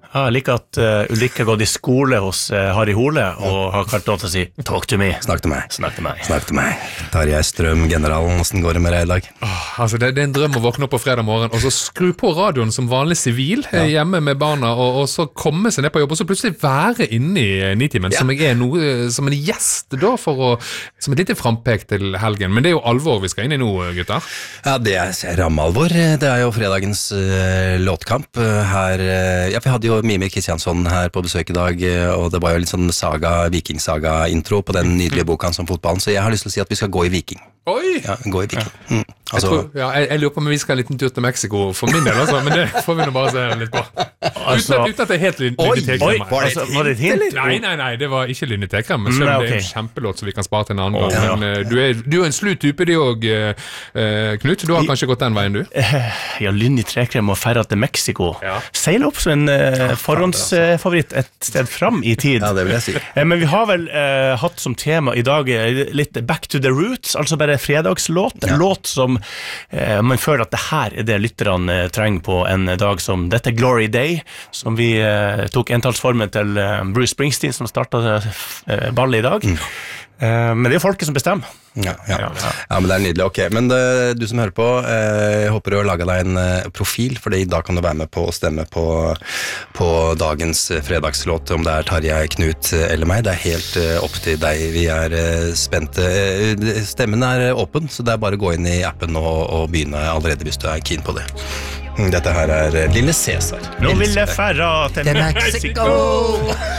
Jeg liker at Ulrikke har gått i skole hos Harry Hole og har klart lov til å si «Talk to me». Snakk til meg. Snakk til meg. Snakk til meg. Tarjei Strøm, generalen, hvordan går det med deg I dag? Altså det en drøm å våkne opp på fredag morgen, og så skru på radioen som vanlig sivil hjemme med barna, og så komme seg ned på jobb, og så plutselig være inne I Nitimen, som jeg som en gjest da, som et lite frampek til helgen. Men det jo alvor vi skal inn I nå, gutter. Ja, det rammealvor. Det jo fredagens låtkamp her. Ja, vi hadde jo Mimir Kristiansson her på besøk I dag, og det var jo litt sånn vikingsaga-intro på den nydelige boka som fotballen, så jeg har lyst til å si at vi skal gå I Viking. Oi! Ja, gå I Viking. Altså, jeg lurer på om vi skal ha en liten tur til Mexico for min del, altså, men det får vi nå bare se litt på. Uten at det helt Lynne Tekrem. Var det et hint? Nei, det var ikke Lynne Tekrem, men selv om det en kjempelåt så vi kan spare til en annen gang. Men du en slu type, de også, Knut. Du har kanskje gått den veien, du? Ja, Lynne Tekrem og ferra til Mexico. Seiler opp som en forhåndsfavoritt et sted fram I tid. Ja, det vil jeg si. Men vi har vel hatt som tema I dag litt Back to the Roots, altså bare fredagslåt. En låt som man føler at det her det lytterne trenger på en dag som dette Glory Day, som vi tok entallsformen til Bruce Springsteen som startet ballet I dag. Men det jo folket som bestemmer. Ja, men det nydelig, ok. Men du som hører på, jeg håper du har laget deg en profil, for da kan du være med på å stemme på dagens fredagslåt, om det Tarjei, Knut eller meg. Det helt opp til deg. Vi spente. Stemmen åpen, så det bare å gå inn I appen og begynne allerede hvis du keen på det. Dette her Lille Cæsar. Nå vil jeg ferra til Mexico!